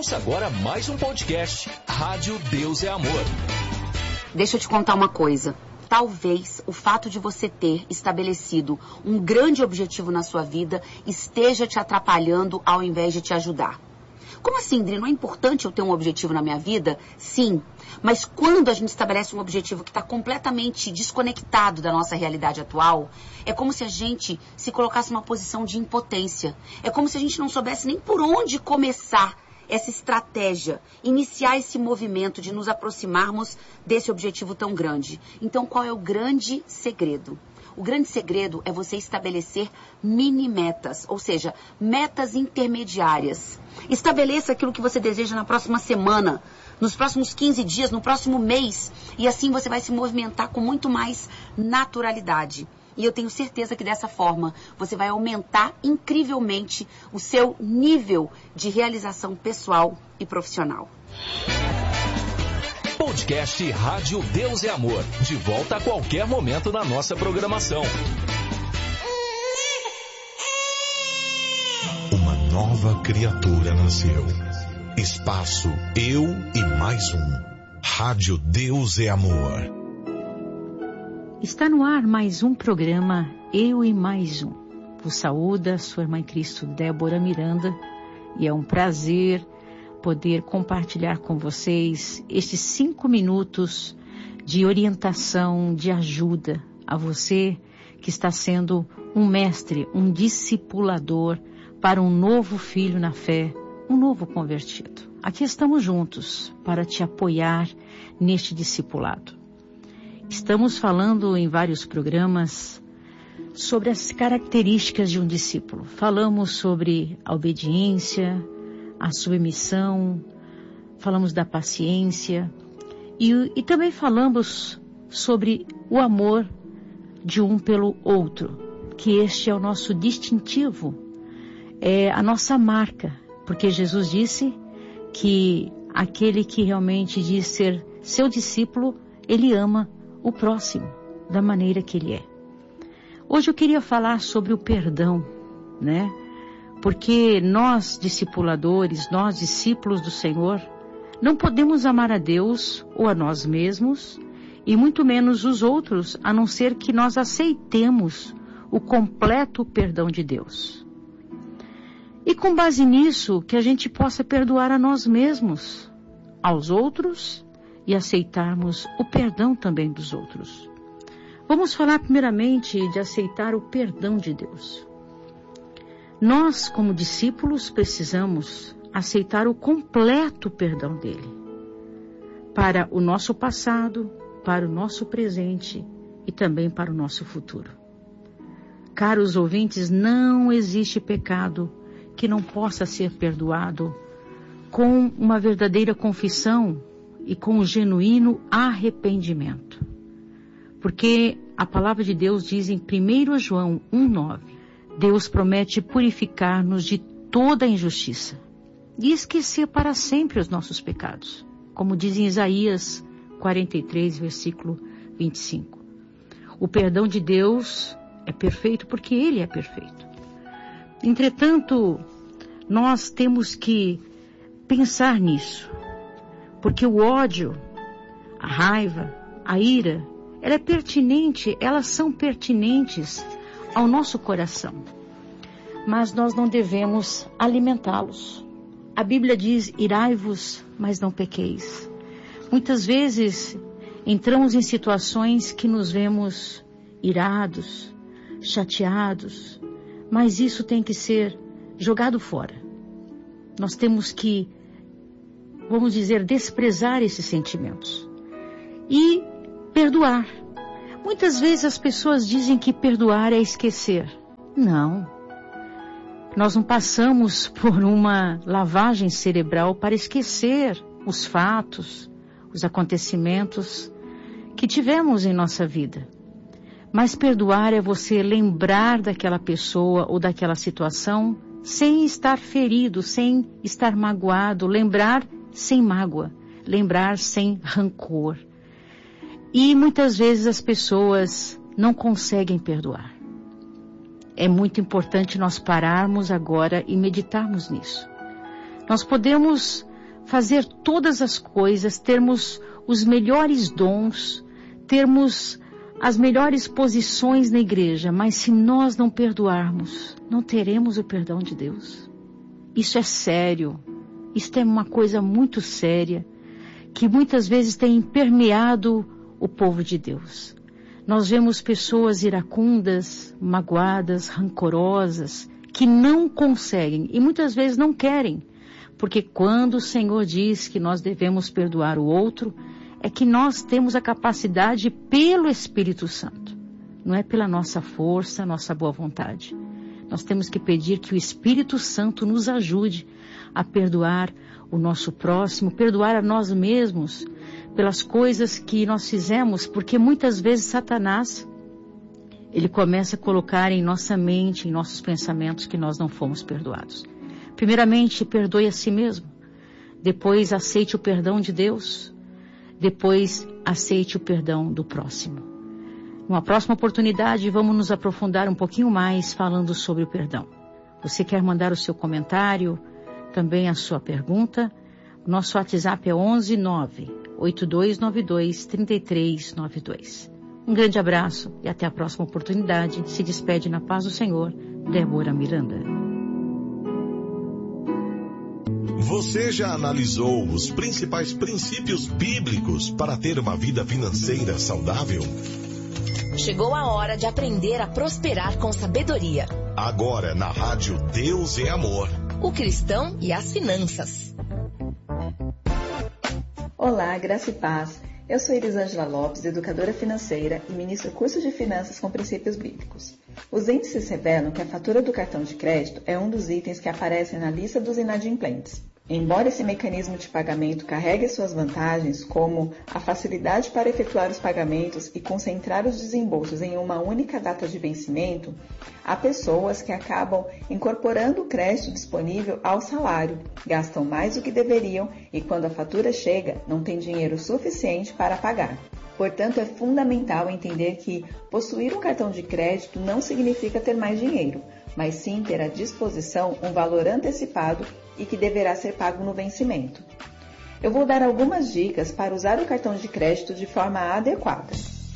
Ouça agora mais um podcast, Rádio Deus é Amor. Deixa eu te contar uma coisa. Talvez o fato de você ter estabelecido um grande objetivo na sua vida esteja te atrapalhando ao invés de te ajudar. Como assim, Dri? Não é importante eu ter um objetivo na minha vida? Sim. Mas quando a gente estabelece um objetivo que está completamente desconectado da nossa realidade atual, é como se a gente se colocasse numa posição de impotência. É como se a gente não soubesse nem por onde começar essa estratégia, iniciar esse movimento de nos aproximarmos desse objetivo tão grande. Então, qual é o grande segredo? O grande segredo é você estabelecer mini metas, ou seja, metas intermediárias. Estabeleça aquilo que você deseja na próxima semana, nos próximos 15 dias, no próximo mês, e assim você vai se movimentar com muito mais naturalidade. E eu tenho certeza que dessa forma você vai aumentar incrivelmente o seu nível de realização pessoal e profissional. Podcast Rádio Deus é Amor. De volta a qualquer momento na nossa programação. Uma nova criatura nasceu. Espaço Eu e Mais Um. Rádio Deus é Amor. Está no ar mais um programa Eu e Mais Um. Vos saúda sua irmã em Cristo, Débora Miranda, e é um prazer poder compartilhar com vocês estes 5 minutos de orientação, de ajuda a você que está sendo um mestre, um discipulador para um novo filho na fé, um novo convertido. Aqui estamos juntos para te apoiar neste discipulado. Estamos falando em vários programas sobre as características de um discípulo. Falamos sobre a obediência, a submissão, falamos da paciência e também falamos sobre o amor de um pelo outro, que este é o nosso distintivo, é a nossa marca, porque Jesus disse que aquele que realmente diz ser seu discípulo, ele ama o próximo da maneira que ele é. Hoje eu queria falar sobre o perdão, né? Porque nós, discipuladores, nós, discípulos do Senhor, não podemos amar a Deus ou a nós mesmos, e muito menos os outros, a não ser que nós aceitemos o completo perdão de Deus. E com base nisso, que a gente possa perdoar a nós mesmos, aos outros, e aceitarmos o perdão também dos outros. Vamos falar primeiramente de aceitar o perdão de Deus. Nós, como discípulos, precisamos aceitar o completo perdão dele, para o nosso passado, para o nosso presente e também para o nosso futuro. Caros ouvintes, não existe pecado que não possa ser perdoado com uma verdadeira confissão e com um genuíno arrependimento. Porque a palavra de Deus diz em 1 João 1,9, Deus promete purificar-nos de toda a injustiça e esquecer para sempre os nossos pecados, como diz em Isaías 43, versículo 25. O perdão de Deus é perfeito porque Ele é perfeito. Entretanto, nós temos que pensar nisso, porque o ódio, a raiva, a ira, elas são pertinentes ao nosso coração, mas nós não devemos alimentá-los. A Bíblia diz, irai-vos, mas não pequeis. Muitas vezes entramos em situações que nos vemos irados, chateados, mas isso tem que ser jogado fora. Nós temos que, vamos dizer, desprezar esses sentimentos e perdoar. Muitas vezes as pessoas dizem que perdoar é esquecer. Não. Nós não passamos por uma lavagem cerebral para esquecer os fatos, os acontecimentos que tivemos em nossa vida. Mas perdoar é você lembrar daquela pessoa ou daquela situação sem estar ferido, sem estar magoado, lembrar sem mágoa, lembrar sem rancor. E muitas vezes as pessoas não conseguem perdoar. É muito importante nós pararmos agora e meditarmos nisso. Nós podemos fazer todas as coisas, termos os melhores dons, termos as melhores posições na igreja, mas se nós não perdoarmos, não teremos o perdão de Deus. Isso é sério, isso é uma coisa muito séria, que muitas vezes tem permeado o povo de Deus. Nós vemos pessoas iracundas, magoadas, rancorosas, que não conseguem e muitas vezes não querem, porque quando o Senhor diz que nós devemos perdoar o outro, é que nós temos a capacidade pelo Espírito Santo, não é pela nossa força, nossa boa vontade. Nós temos que pedir que o Espírito Santo nos ajude a perdoar o nosso próximo, perdoar a nós mesmos pelas coisas que nós fizemos, porque muitas vezes Satanás, ele começa a colocar em nossa mente, em nossos pensamentos, que nós não fomos perdoados. Primeiramente, perdoe a si mesmo. Depois, aceite o perdão de Deus. Depois, aceite o perdão do próximo. Numa próxima oportunidade, vamos nos aprofundar um pouquinho mais falando sobre o perdão. Você quer mandar o seu comentário, também a sua pergunta? Nosso WhatsApp é 11-9-8292-3392. Um grande abraço e até a próxima oportunidade. Se despede na paz do Senhor, Débora Miranda. Você já analisou os principais princípios bíblicos para ter uma vida financeira saudável? Chegou a hora de aprender a prosperar com sabedoria. Agora na Rádio Deus é Amor. O cristão e as finanças. Olá, graça e paz. Eu sou Elisângela Lopes, educadora financeira e ministro curso de finanças com princípios bíblicos. Os índices revelam que a fatura do cartão de crédito é um dos itens que aparecem na lista dos inadimplentes. Embora esse mecanismo de pagamento carregue suas vantagens, como a facilidade para efetuar os pagamentos e concentrar os desembolsos em uma única data de vencimento, há pessoas que acabam incorporando o crédito disponível ao salário, gastam mais do que deveriam e quando a fatura chega, não tem dinheiro suficiente para pagar. Portanto, é fundamental entender que possuir um cartão de crédito não significa ter mais dinheiro, mas sim ter à disposição um valor antecipado e que deverá ser pago no vencimento. Eu vou dar algumas dicas para usar o cartão de crédito de forma adequada.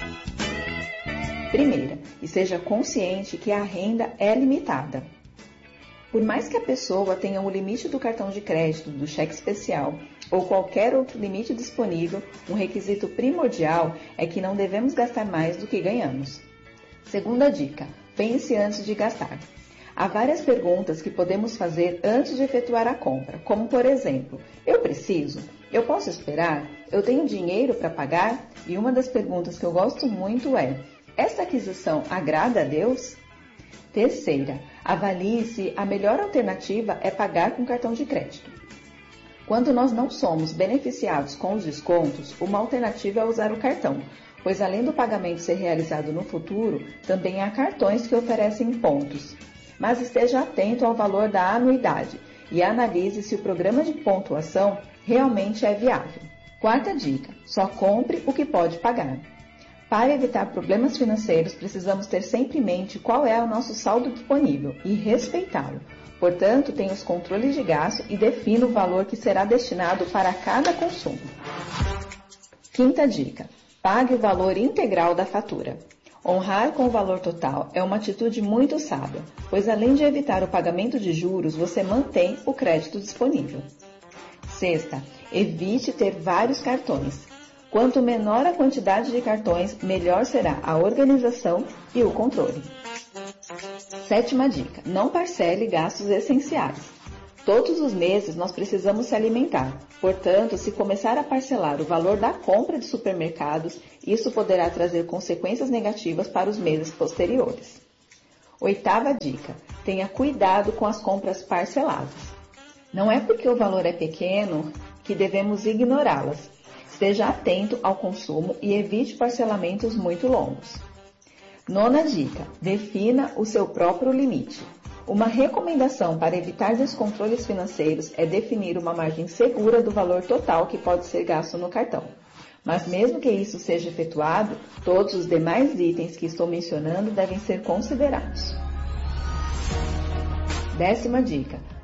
Primeira, esteja consciente que a renda é limitada. Por mais que a pessoa tenha o limite do cartão de crédito, do cheque especial ou qualquer outro limite disponível, um requisito primordial é que não devemos gastar mais do que ganhamos. Segunda dica, pense antes de gastar. Há várias perguntas que podemos fazer antes de efetuar a compra, como por exemplo, eu preciso? Eu posso esperar? Eu tenho dinheiro para pagar? E uma das perguntas que eu gosto muito é, esta aquisição agrada a Deus? Terceira, avalie se a melhor alternativa é pagar com cartão de crédito. Quando nós não somos beneficiados com os descontos, uma alternativa é usar o cartão, pois além do pagamento ser realizado no futuro, também há cartões que oferecem pontos. Mas esteja atento ao valor da anuidade e analise se o programa de pontuação realmente é viável. Quarta dica, só compre o que pode pagar. Para evitar problemas financeiros, precisamos ter sempre em mente qual é o nosso saldo disponível e respeitá-lo. Portanto, tenha os controles de gasto e defina o valor que será destinado para cada consumo. Quinta dica, pague o valor integral da fatura. Honrar com o valor total é uma atitude muito sábia, pois além de evitar o pagamento de juros, você mantém o crédito disponível. Sexta, evite ter vários cartões. Quanto menor a quantidade de cartões, melhor será a organização e o controle. Sétima dica, não parcele gastos essenciais. Todos os meses nós precisamos se alimentar. Portanto, se começar a parcelar o valor da compra de supermercados, isso poderá trazer consequências negativas para os meses posteriores. Oitava dica, tenha cuidado com as compras parceladas. Não é porque o valor é pequeno que devemos ignorá-las. Esteja atento ao consumo e evite parcelamentos muito longos. Nona dica, defina o seu próprio limite. Uma recomendação para evitar descontroles financeiros é definir uma margem segura do valor total que pode ser gasto no cartão. Mas mesmo que isso seja efetuado, todos os demais itens que estou mencionando devem ser considerados. Décima dica,